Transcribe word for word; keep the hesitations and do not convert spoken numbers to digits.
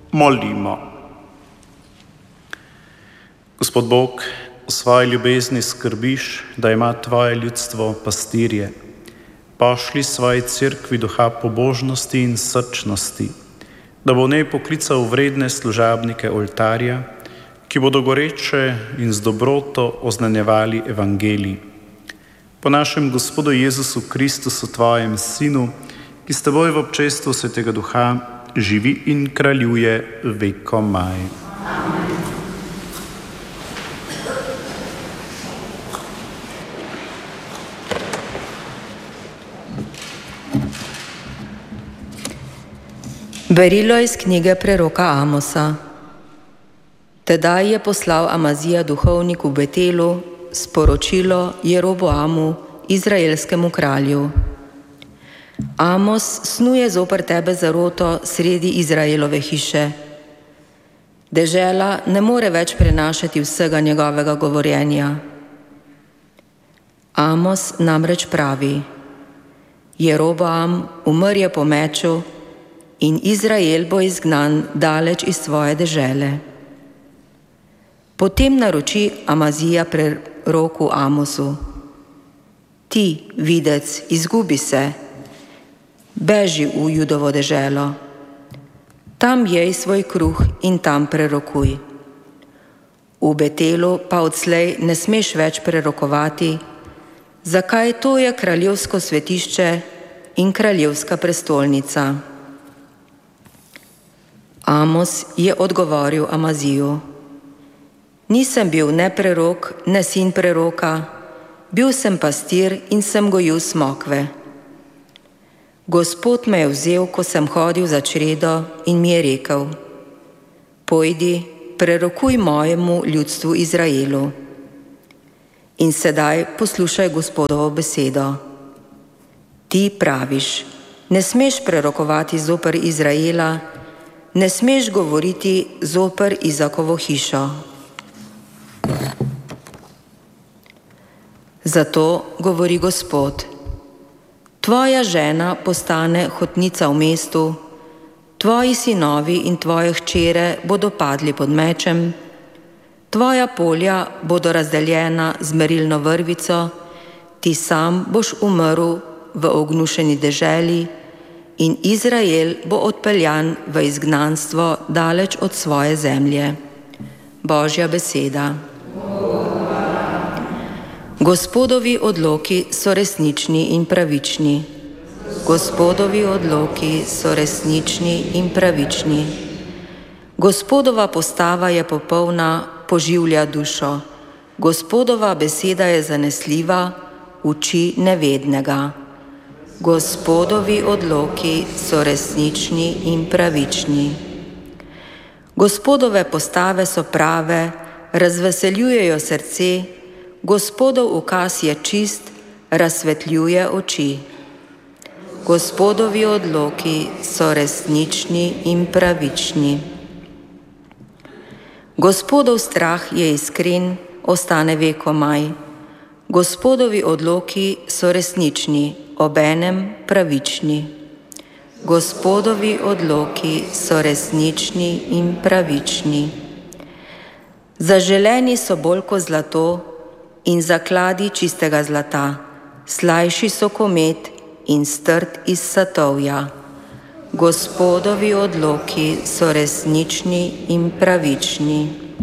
Molimo. Gospod Bog, v svoji ljubezni skrbiš, da ima tvoje ljudstvo pastirje. Pošli svoji cerkvi duha pobožnosti in srčnosti, da bo v njej poklical vredne služabnike oltarja, ki bodo goreče in z dobroto oznanjevali evangelij. Po našem Gospodu Jezusu Kristusu, tvojem Sinu, ki s teboj v občestvu Svetega Duha živi in kraljuje vekomaj. Berilo iz knjige preroka Amosa. Tedaj je poslal Amazija duhovnik v Betelu sporočilo Jeroboamu, izraelskemu kralju. Amos snuje zoper tebe zaroto sredi Izraelove hiše. Dežela ne more več prenašati vsega njegovega govorjenja. Amos namreč pravi: Jeroboam umr je po meču in Izrael bo izgnan daleč iz svoje dežele. Potem naroči Amazija preroku Amosu: Ti, videc, izgubi se, beži v Judovo deželo. Tam jej svoj kruh in tam prerokuj. V Betelu pa odslej ne smeš več prerokovati, zakaj to je kraljevsko svetišče in kraljevska prestolnica. Amos je odgovoril Amaziju: Nisem bil ne prerok, ne sin preroka, bil sem pastir in sem gojil smokve. Gospod me je vzel, ko sem hodil za čredo, in mi je rekel: Pojdi, prerokuj mojemu ljudstvu Izraelu. In sedaj poslušaj Gospodovo besedo. Ti praviš: ne smeš prerokovati zoper Izraela, ne smeš govoriti zoper Izakovo hišo. Zato govori Gospod: Tvoja žena postane hotnica v mestu, tvoji sinovi in tvoje hčere bodo padli pod mečem, tvoja polja bodo razdeljena z merilno vrvico, ti sam boš umrl v ognušeni deželi in Izrael bo odpeljan v izgnanstvo daleč od svoje zemlje. Božja beseda. Gospodovi odloki so resnični in pravični. Gospodovi odloki so resnični in pravični. Gospodova postava je popolna, poživlja dušo. Gospodova beseda je zanesljiva, uči nevednega. Gospodovi odloki so resnični in pravični. Gospodove postave so prave, razveseljujejo srce, Gospodov ukaz je čist, razsvetljuje oči. Gospodovi odloki so resnični in pravični. Gospodov strah je iskren, ostane vekomaj. Gospodovi odloki so resnični, obenem pravični. Gospodovi odloki so resnični in pravični. Zaželeni so bolj kot zlato in zakladi čistega zlata, slajši so komet in strt iz satovja. Gospodovi odloki so resnični in pravični.